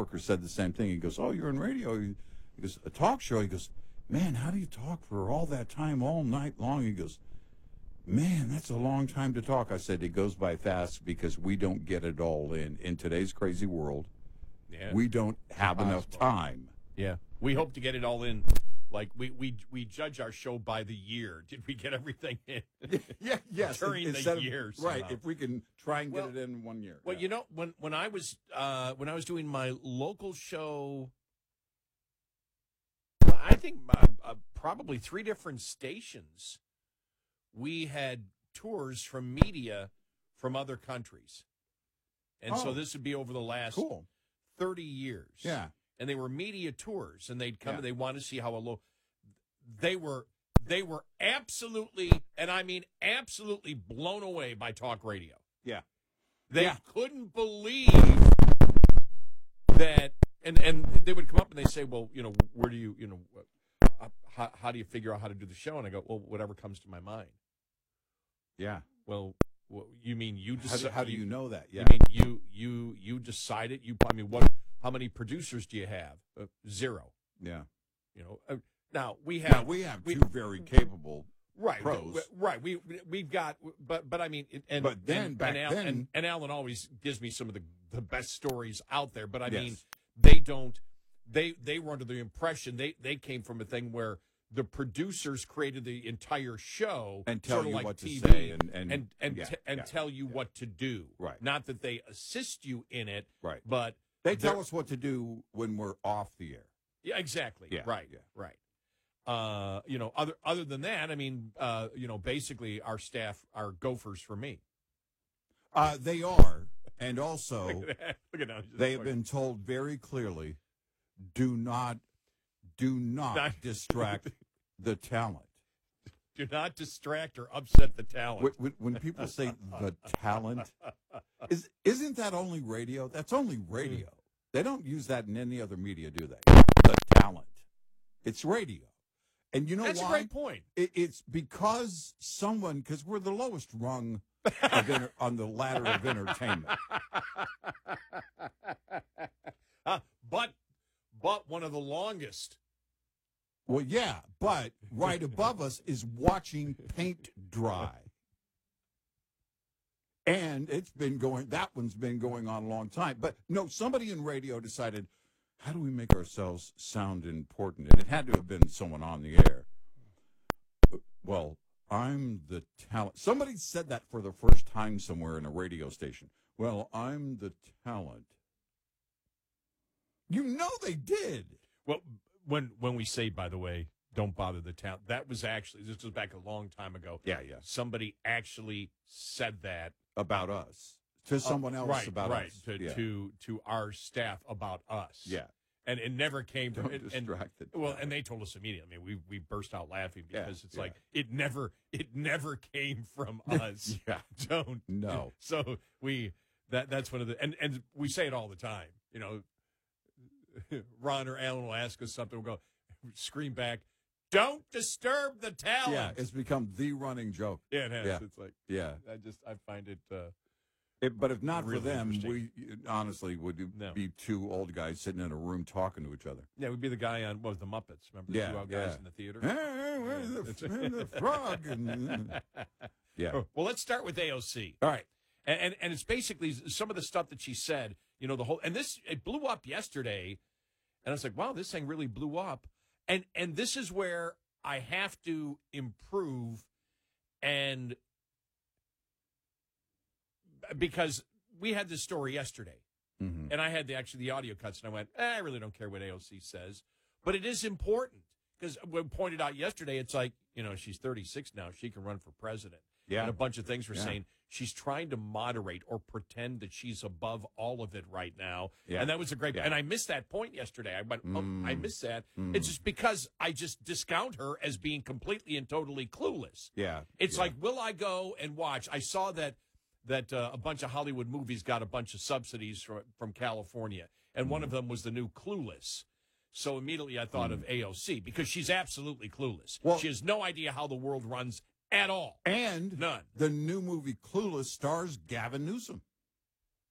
coworker said the same thing. He goes, "Oh, you're in radio." He goes, "A talk show." He goes, "Man, how do you talk for all that time, all night long?" He goes, "Man, that's a long time to talk." I said, "It goes by fast because we don't get it all in today's crazy world. Yeah. We don't have enough time." Yeah. We hope to get it all in. Like, we judge our show by the year. Did we get everything in? Yes. During the years. Right, if we can try and get it in 1 year. Well, you know, when I was doing my local show, I think probably 3 different stations, we had tours from media from other countries. And so this would be over the last 30 years. Yeah. And they were media tours, and they'd come and they wanted to see how they were absolutely, and I mean absolutely, blown away by talk radio. Yeah. They couldn't believe that, and they would come up and they say, "Well, you know, where do you, how do you figure out how to do the show?" And I go, "Well, whatever comes to my mind." Yeah. Well, you mean you decide? How do you know that? Yeah. You mean you decided? How many producers do you have? 0. Yeah. You know. Now we have 2 very capable pros. Right. We've got, but I mean, and Alan always gives me some of the best stories out there. But I mean, they don't. They were under the impression they came from a thing where the producers created the entire show and tell sort of you like what TV, to say and tell you what to do. Right. Not that they assist you in it. Right. But they tell us what to do when we're off the air. Yeah. Exactly. Yeah. Right. Yeah. Right. You know, other than that, I mean, you know, basically our staff are gophers for me. They are, and also Look at that. They have been told very clearly, do not distract the talent. Do not distract or upset the talent. When people say the talent, isn't that only radio? That's only radio. They don't use that in any other media, do they? The talent. It's radio. And you know That's why? a great point. It's because because we're the lowest rung on the ladder of entertainment. But one of the longest. Well, yeah, but right above us is watching paint dry. And that one's been going on a long time. But no, somebody in radio decided, how do we make ourselves sound important? And it had to have been someone on the air. Well, I'm the talent. Somebody said that for the first time somewhere in a radio station. Well, I'm the talent. You know they did. Well, when we say, by the way, don't bother the talent, that was actually, this was back a long time ago. Yeah. Somebody actually said that. About us. To someone else about us. Right, to our staff about us. Yeah. And it never came from Don't distract it. Well, and they told us immediately. I mean, we burst out laughing because it's like it never came from us. Yeah. Don't. No. So that's one of the and we say it all the time. You know, Ron or Alan will ask us something. We'll go scream back, "Don't disturb the talent." Yeah, it's become the running joke. Yeah, it has. Yeah. It's like I find it. But if not really for them, interesting. we honestly would be 2 old guys sitting in a room talking to each other. Yeah, we'd be the guy on the Muppets. Remember the 2 old guys in the theater? Hey, where's the frog? Yeah. Well, let's start with AOC. All right. And it's basically some of the stuff that she said. You know, it blew up yesterday, and I was like, wow, this thing really blew up. And this is where I have to improve, and because we had this story yesterday, and I had the audio cuts, and I went, I really don't care what AOC says, but it is important because when pointed out yesterday, it's like, you know, she's 36 now, she can run for president. Yeah. And a bunch of things were saying she's trying to moderate or pretend that she's above all of it right now. Yeah. And that was a great and I missed that point yesterday. I went, I missed that. It's just because I just discount her as being completely and totally clueless. Yeah. It's like, will I go and watch? I saw that a bunch of Hollywood movies got a bunch of subsidies from California, and one of them was the new Clueless. So immediately I thought of AOC because she's absolutely clueless. Well, she has no idea how the world runs at all. And none. The new movie Clueless stars Gavin Newsom.